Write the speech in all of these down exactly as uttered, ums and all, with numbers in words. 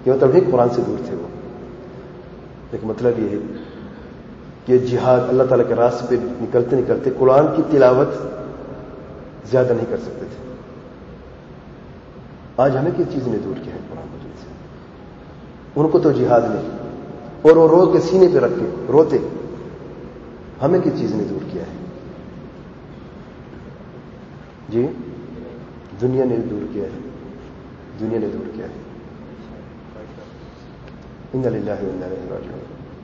یہ مطلب نہیں قرآن سے دور تھے وہ، لیکن مطلب یہ ہے کہ جہاد اللہ تعالیٰ کے راستے پہ نکلتے نکلتے قرآن کی تلاوت زیادہ نہیں کر سکتے تھے. آج ہمیں کس چیز نے دور کیا ہے قرآن مجید سے؟ ان کو تو جہاد نے، اور وہ رو کے سینے پہ رکھ کے روتے. ہمیں کس چیز نے دور کیا ہے؟ جی دنیا نے دور کیا ہے، دنیا نے دور کیا ہے. ان للہ و انا الیہ راجعون.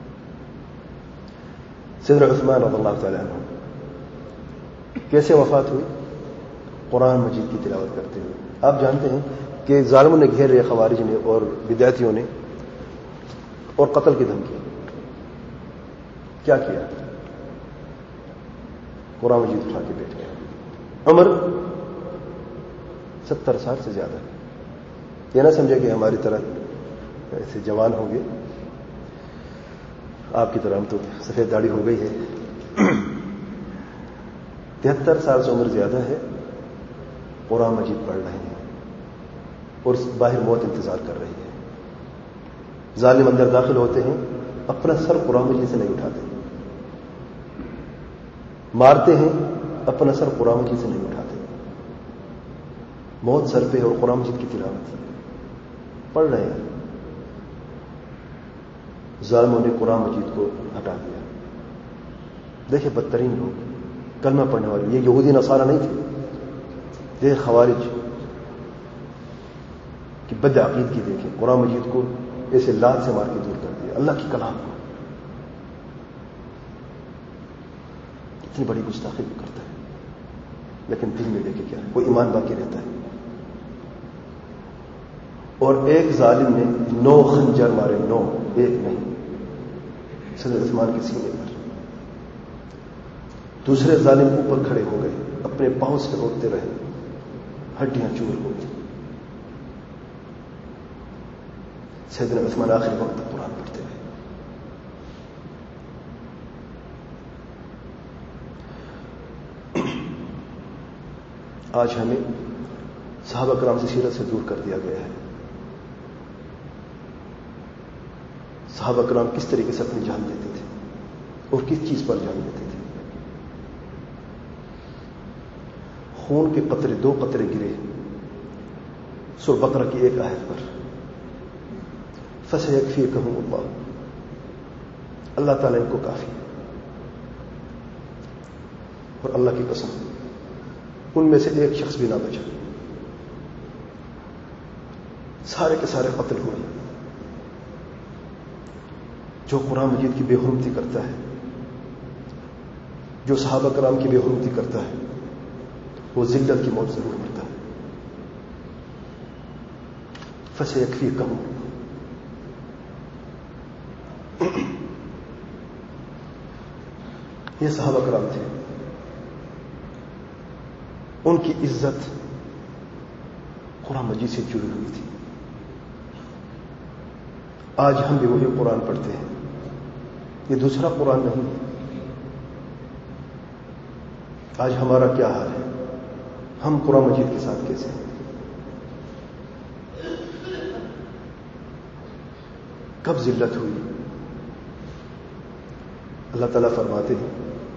سیدنا عثمان رضی اللہ تعالی عنہ کیسے وفات ہوئی؟ قرآن مجید کی تلاوت کرتے ہوئے. آپ جانتے ہیں کہ ظالموں نے گھیر رہے خوارج نے اور بدعتیوں نے اور قتل کی دھمکی. کیا کیا؟ قرآن مجید اٹھا کے بیٹھ گیا. عمر ستر سال سے زیادہ. یہ نہ سمجھے کہ ہماری طرح ایسے جوان ہوں گے، آپ کی طرح ہم تو سفید داڑھی ہو گئی ہے. تہتر سال سے عمر زیادہ ہے، قرآن مجید پڑھ رہے ہیں اور باہر موت انتظار کر رہی ہے. ظالم اندر داخل ہوتے ہیں، اپنا سر قرآن مجید سے نہیں اٹھاتے، مارتے ہیں، اپنا سر قرآن مجید سے نہیں اٹھاتے. موت سر پہ اور قرآن مجید کی تلاوت پڑھ رہے ہیں. ظالموں نے قرآن مجید کو ہٹا دیا. دیکھیں بدترین لوگ کلمہ پڑھنے والے، یہ یہودی نصارہ نہیں تھے. دیکھ خوارج کی بد عقید کی، دیکھیں قرآن مجید کو ایسے لات سے مار کے دور کر دیا. اللہ کی کلام کو اتنی بڑی گستاخی کرتا ہے، لیکن دل میں دیکھے کیا کوئی ایمان باقی رہتا ہے. اور ایک ظالم نے نو خنجر مارے، نو، ایک نہیں، صدر عثمان کے سینے پر. دوسرے ظالم اوپر کھڑے ہو گئے، اپنے پاؤں سے روکتے رہے، ہڈیاں چور ہو گئی. سیدنا عثمان آخری وقت تک قرآن پڑھتے رہے. آج ہمیں صحابہ کرام سے سیرت سے دور کر دیا گیا ہے. صحابہ کرام کس طریقے سے اپنی جان دیتے تھے اور کس چیز پر جان دیتے تھے. خون کے قطرے، دو قطرے گرے سورہ بقرہ کی ایک آیت پر، فَسَيَكْفِيكَهُمُ اللَّهُ، اللہ تعالیٰ ان کو کافی ہے. اور اللہ کی قسم ان میں سے ایک شخص بھی نہ بچا، سارے کے سارے قتل ہوئے. جو قرآن مجید کی بے حرمتی کرتا ہے، جو صحابہ کرام کی بے حرمتی کرتا ہے، وہ ذلت کی موت ضرور مرتا ہے. فَسَيَكْفِيكَهُمُ، یہ صحابہ کرام تھے، ان کی عزت قرآن مجید سے جڑی ہوئی تھی. آج ہم بھی وہی قرآن پڑھتے ہیں، یہ دوسرا قرآن نہیں ہے. آج ہمارا کیا حال ہے؟ ہم قرآن مجید کے ساتھ کیسے ہیں؟ کب ذلت ہوئی؟ اللہ تعالیٰ فرماتے ہیں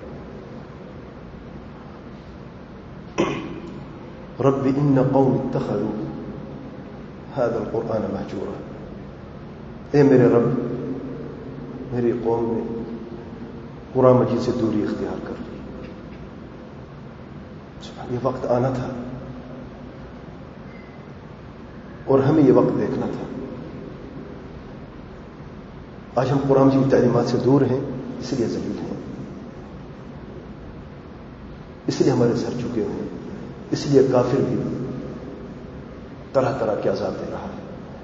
رب ان قوم اتخذوا هذا القرآن مہجورا. اے میرے رب، میری قوم نے قرآن مجید سے دوری اختیار کر لی. یہ وقت آنا تھا اور ہمیں یہ وقت دیکھنا تھا. آج ہم قرآن مجید کی تعلیمات سے دور ہیں، اس لیے ذلیل ہیں، اس لیے ہمارے سر جھکے ہوئے ہیں، اس لیے کافر بھی طرح طرح کے عذاب دے رہا ہے.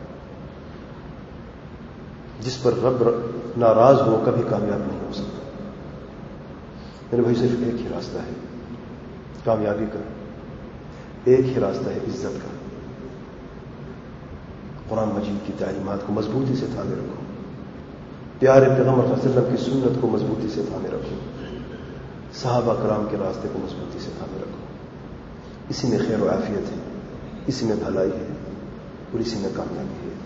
جس پر رب ناراض ہو کبھی کامیاب نہیں ہو سکتا. میرے بھائی صرف ایک ہی راستہ ہے کامیابی کا، ایک ہی راستہ ہے عزت کا. قرآن مجید کی تعلیمات کو مضبوطی سے تھامے رکھو، پیارے پیغمبر صلی اللہ علیہ وسلم کی سنت کو مضبوطی سے تھامے رکھو، صحابہ کرام کے راستے کو مضبوطی سے تھامے رکھو. اسی میں خیر و عافیت ہے، اسی میں بھلائی ہے اور اسی میں کامیابی ہے.